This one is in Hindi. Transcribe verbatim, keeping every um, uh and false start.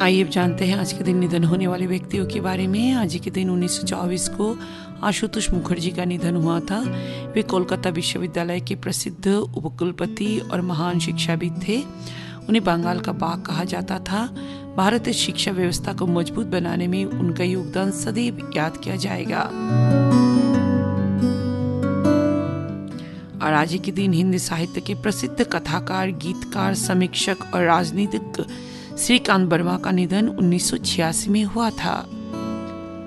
आइए अब जानते हैं आज के दिन निधन होने वाले व्यक्तियों के बारे में। आज के दिन उन्नीस सौ चौबीस को आशुतोष मुखर्जी का निधन हुआ था। वे कोलकाता विश्वविद्यालय के प्रसिद्ध उपकुलपति और महान शिक्षाविद थे। उन्हें बंगाल का बाघ कहा जाता था। भारतीय शिक्षा व्यवस्था को मजबूत बनाने में उनका योगदान सदैव याद किया जाएगा। और आज के दिन हिंदी साहित्य के प्रसिद्ध कथाकार, गीतकार, समीक्षक और राजनीतिक श्रीकांत वर्मा का निधन उन्नीस सौ छियासी में हुआ था।